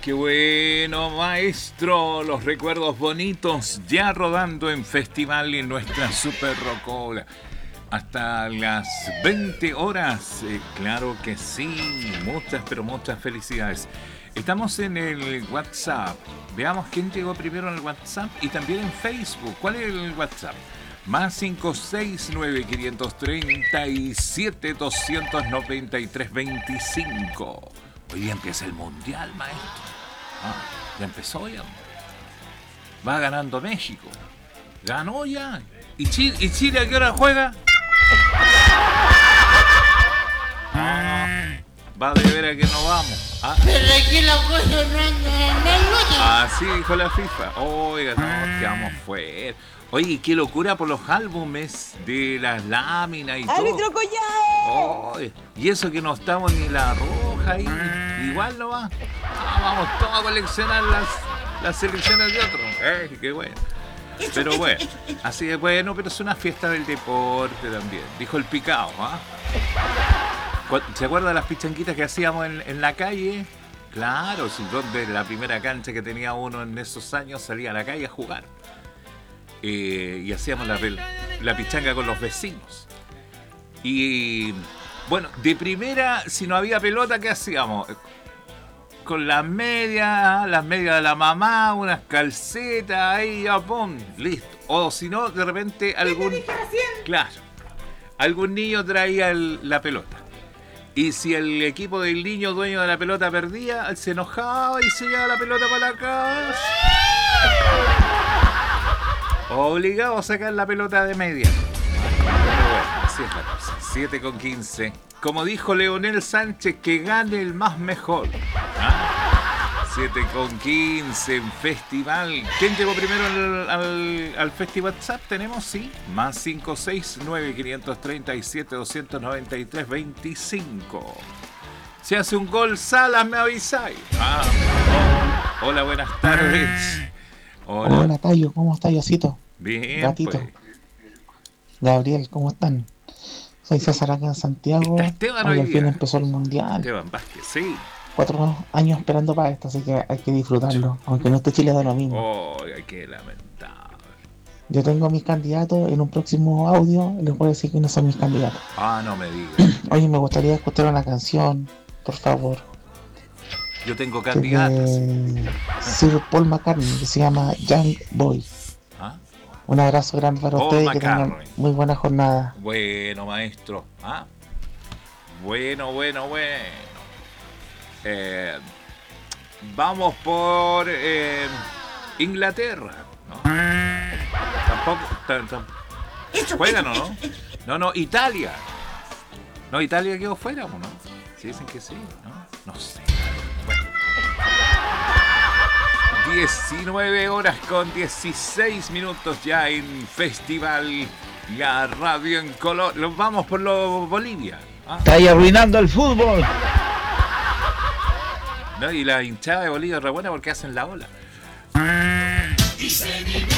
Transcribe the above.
Qué bueno, maestro. Los recuerdos bonitos ya rodando en Festival y en nuestra Super Rocola. Hasta las 20 horas. Claro que sí. Muchas, pero muchas felicidades. Estamos en el WhatsApp. Veamos quién llegó primero en el WhatsApp y también en Facebook. ¿Cuál es el WhatsApp? Más 569-537-293-25. Hoy día empieza el Mundial, maestro. Ya empezó ya. Va ganando México. Ganó ya. ¿Y Chile a qué hora juega? Va de ver a que no vamos. Pero aquí la cosa no anda. Así dijo la FIFA. Oiga, nos quedamos fuera. Oye, qué locura por los álbumes de las láminas y todo. ¡Árbitro Collado! Y eso que no estamos ni la roja ahí. Igual no va. Vamos todos a coleccionar las selecciones de otros. Qué bueno. Pero bueno, así de bueno, pero es una fiesta del deporte también. Dijo el Picao, ¿Se acuerdan de las pichanquitas que hacíamos en la calle? Claro, si donde la primera cancha que tenía uno en esos años salía a la calle a jugar. Y hacíamos la pichanga con los vecinos. Y bueno, de primera, si no había pelota, ¿qué hacíamos? Con las medias de la mamá, unas calcetas, ahí ya, pum, listo. O si no, de repente algún niño traía la pelota. Y si el equipo del niño dueño de la pelota perdía, se enojaba y se llevaba la pelota para la casa. Obligado a sacar la pelota de media. Pero bueno, así es la cosa. 7:15. Como dijo Leonel Sánchez, que gane el más mejor. 7:15 en Festival. ¿Quién llegó primero al Festival WhatsApp? Tenemos, sí. Más 569-537-293-25. Si hace un gol Salas, me avisáis. Hola, buenas tardes. Hola, Tayo, ¿cómo estás, Yosito? Bien, Gatito. pues. Gabriel, ¿cómo están? Soy César acá en Santiago. Esteban Hoy hoy al fin día. empezó el Mundial. Esteban Vázquez, sí. 4 años esperando para esto, así que hay que disfrutarlo. Aunque no esté Chile, da lo mismo. Oiga, qué lamentable. Yo tengo a mis candidatos en un próximo audio. Les voy a decir quiénes son mis candidatos. No me digas. Oye, me gustaría escuchar una canción, por favor. Yo tengo candidatas. Sir Paul McCartney, que se llama Young Boy. Un abrazo grande para ustedes y que tengan muy buena jornada. Bueno, maestro. Bueno. Vamos por Inglaterra, ¿no? Tampoco. ¿Juegan o no? No, Italia. No, Italia quedó fuera, ¿o no? Si dicen que sí, ¿no? No sé. Bueno. 19:16 ya en Festival, la radio en color. Vamos por Bolivia. Está ahí arruinando el fútbol. No, y la hinchada de Bolivia es re buena porque hacen la ola. Y se vive